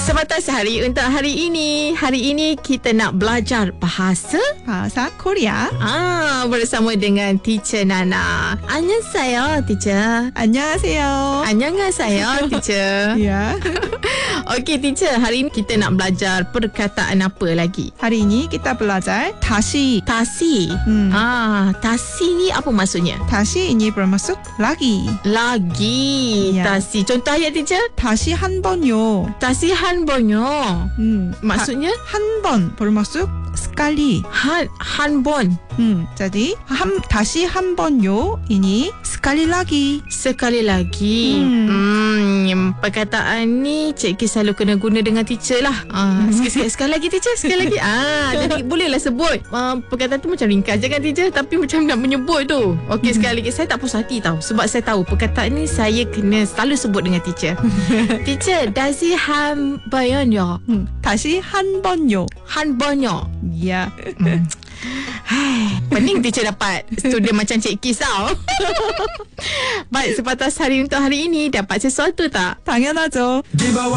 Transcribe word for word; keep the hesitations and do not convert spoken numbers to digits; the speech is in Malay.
Sebatas hari untuk hari ini. Hari ini kita nak belajar bahasa bahasa Korea. Ah, bersama dengan Teacher Nana. Annyeonghaseyo, Teacher. 안녕하세요. Annyeonghaseyo, Teacher. Ya. Okey, Teacher. Hari ini kita nak belajar perkataan apa lagi? Hari ini kita belajar 다시. Tasi. Hmm. Ah, tasi ni apa maksudnya? 다시 ini bermaksud lagi. Lagi. Ya. Tasi. Contoh ayat, Teacher. 다시 한 번요. Tasi han bonyo. Hmm. Maksudnya? 한 번 bermaksud sekali. Han, han bon. Hmm. Jadi 한, 다시 한 번요 ini sekali lagi. Sekali lagi. Hmm. Hmm, perkataan ni Cikgu selalu kena guna dengan teacher lah. Ah, sekali, sekali lagi teacher, sekali lagi. Ah, jadi bolehlah sebut. Ah, perkataan tu macam ringkas je kan teacher, tapi macam nak menyebut tu. Okey, sekali lagi. Saya tak puas hati tau, sebab saya tahu perkataan ni saya kena selalu sebut dengan teacher. Teacher, 다시 한 번요. Hmm. 다시 한 번요. 한 번요. Ya. Hmm. Pening teacher dapat student macam Cik Kis tau. Baik, sebatas hari untuk hari ini dapat sesuatu tak? 당연하죠. Di bawah